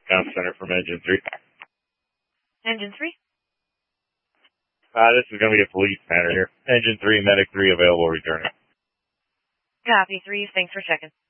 Comm Center from Engine 3. Engine 3? This is going to be a police matter here. Engine 3, Medic 3 available returning. Copy 3, thanks for checking.